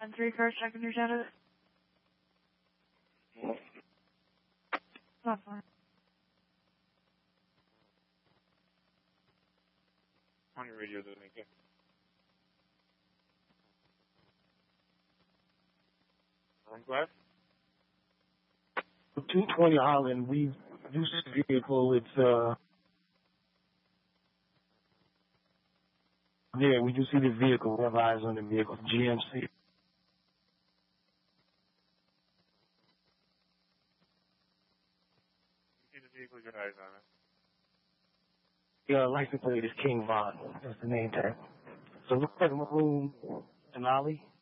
10-3 car, checking your status. Not fine. On your radio, doesn't make it. Glass? 220 Holland, we do see the vehicle. It's, yeah, we do see the vehicle. We have eyes on the vehicle. GMC. You see the vehicle, your eyes on it. Yeah, license plate is King Von. That's the name tag. So looks like Maroon Denali.